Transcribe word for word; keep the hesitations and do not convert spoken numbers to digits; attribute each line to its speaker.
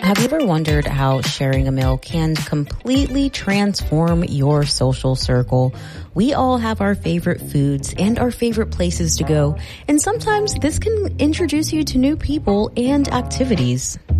Speaker 1: Have you ever wondered how sharing a meal can completely transform your social circle? We all have our favorite foods and our favorite places to go, and sometimes this can introduce you to new people and activities.